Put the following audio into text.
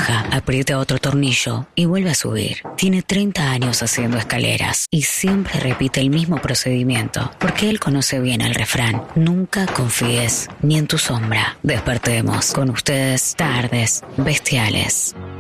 baja, aprieta otro tornillo y vuelve a subir. Tiene 30 años haciendo escaleras y siempre repite el mismo procedimiento, porque él conoce bien el refrán: nunca confíes ni en tu sombra. Despertemos con ustedes, Tardes Bestiales.